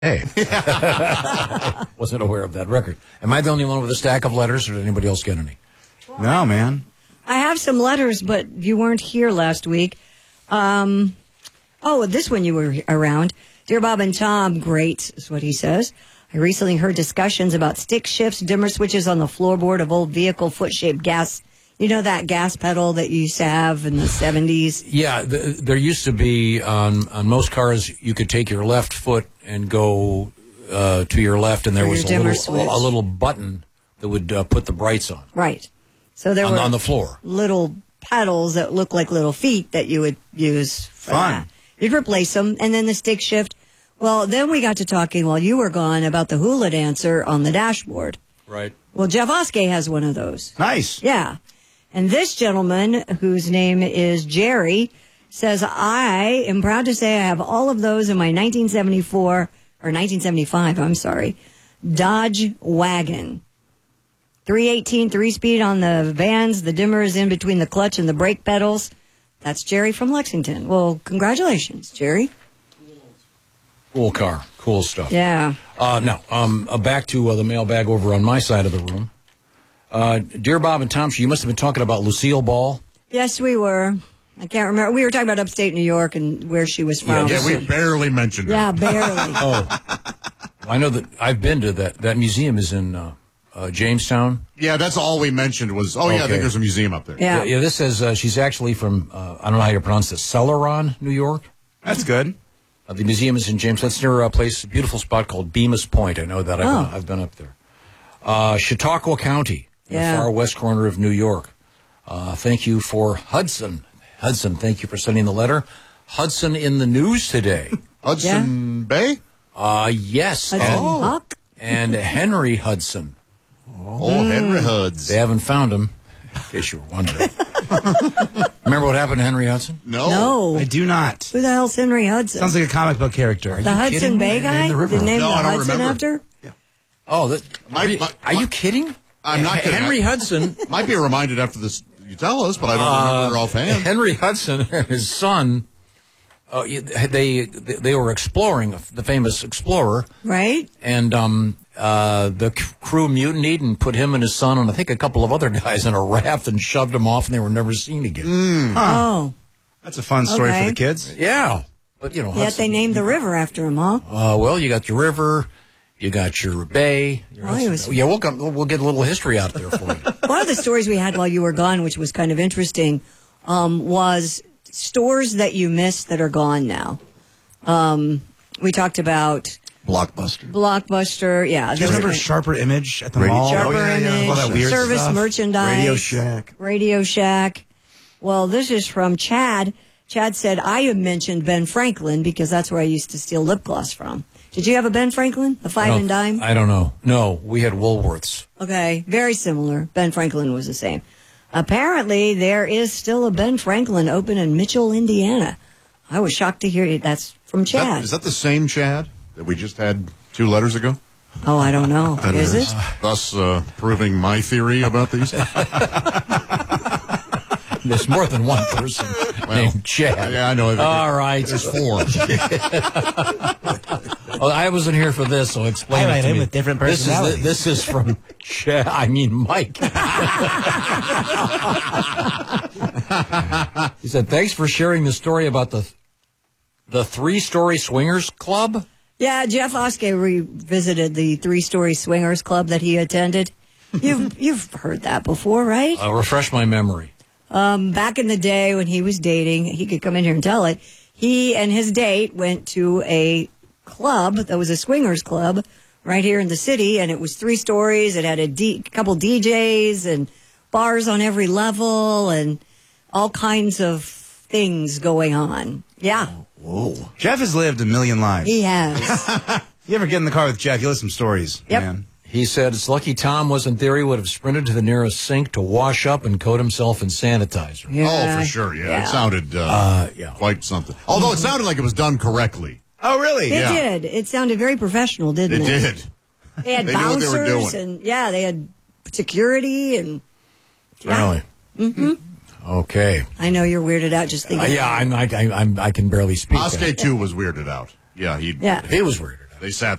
Hey. Wasn't aware of that record. Am I the only one with a stack of letters, or did anybody else get any? No, man. I have some letters, but you weren't here last week. This one you were around. Dear Bob and Tom, great is what he says. I recently heard discussions about stick shifts, dimmer switches on the floorboard of old vehicle foot-shaped gas. You know that gas pedal that you used to have in the 70s? Yeah, there used to be, on most cars, you could take your left foot and go to your left, and there was a little button that would put the brights on. Right. So there were on the floor. Little pedals that look like little feet that you would use for that. You'd replace them, and then the stick shift. Well, then we got to talking while you were gone about the hula dancer on the dashboard. Right. Well, Jeff Oskey has one of those. Nice. Yeah. And this gentleman, whose name is Jerry, says, I am proud to say I have all of those in my 1975, Dodge wagon. 318 3-speed on the vans. The dimmer is in between the clutch and the brake pedals. That's Jerry from Lexington. Well, congratulations, Jerry. Cool car. Cool stuff. Yeah. Back to the mailbag over on my side of the room. Dear Bob and Tom, you must have been talking about Lucille Ball. Yes, we were. I can't remember. We were talking about upstate New York and where she was from. Yeah, we barely mentioned her. Yeah, barely. I know that I've been to that. That museum is in Jamestown. Yeah, that's all we mentioned was, I think there's a museum up there. Yeah, this says she's actually from, I don't know how you pronounce this, Celeron, New York. That's good. The museum is in Jamestown. It's near a place, a beautiful spot called Bemis Point. I know that. I've been up there. Chautauqua County. The far west corner of New York. Thank you for Hudson. Hudson, thank you for sending the letter. Hudson in the news today. Hudson Bay? Yes. Huck? And Henry Hudson. Henry Huds. They haven't found him, in case you were wondering. Remember what happened to Henry Hudson? No. I do not. Who the hell's Henry Hudson? Sounds like a comic book character. The Hudson Bay guy? The river. Name No, the I don't Hudson remember. after? Yeah. Oh, are you kidding? I'm not kidding. Henry Hudson. Might be reminded after this, you tell us, but I don't remember offhand. Henry Hudson and his son, they were exploring, the famous explorer. Right. And the crew mutinied and put him and his son and I think a couple of other guys in a raft and shoved them off, and they were never seen again. Oh. That's a fun story for the kids. Yeah. But, Yet Hudson, they named the river after him, huh? well, you got your river, you got your bay. We'll get a little history out there for you. One of the stories we had while you were gone, which was kind of interesting, was stores that you missed that are gone now. We talked about Blockbuster, yeah. Do you remember Sharper Image at the mall? Sharper Image, all that weird Service stuff. Merchandise. Radio Shack. Well, this is from Chad. Chad said, I have mentioned Ben Franklin because that's where I used to steal lip gloss from. Did you have a Ben Franklin? The 5 and dime? I don't know. No, we had Woolworths. Okay, very similar. Ben Franklin was the same. Apparently, there is still a Ben Franklin open in Mitchell, Indiana. I was shocked to hear that's from Chad. Is that the same Chad that we just had 2 letters ago? Oh, I don't know. Is it? Thus proving my theory about these? There's more than one person named Chad. Yeah, I know. All right. There's 4. Well, I wasn't here for this, so explain it to me. with different personalities. This is from Chad. I mean, Mike. He said, thanks for sharing the story about the 3-story swingers club. Yeah, Jeff Oskey revisited the 3-story swingers club that he attended. You've heard that before, right? Refresh my memory. Back in the day when he was dating, he could come in here and tell it. He and his date went to a club that was a swingers club right here in the city, and it was 3 stories. It had a couple DJs and bars on every level and all kinds of things going on. Yeah. Whoa. Jeff has lived a million lives. He has. You ever get in the car with Jeff, you'll have some stories, Yep. man. He said, it's lucky Tom wasn't there. He would have sprinted to the nearest sink to wash up and coat himself in sanitizer. Yeah. Oh, for sure, yeah. It sounded quite something. Although it sounded like it was done correctly. Oh, really? It did. It sounded very professional, didn't it? It did. They had They knew what they were bouncers, doing. and they had security, and Really? Mm-hmm. Okay. I know you're weirded out just thinking. I can barely speak. Oskey, too, was weirded out. Yeah, He was weirded out. They sat